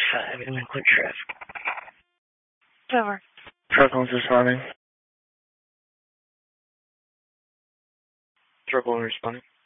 5, and then quick traffic. Over. Truck one's responding. Truck one responding.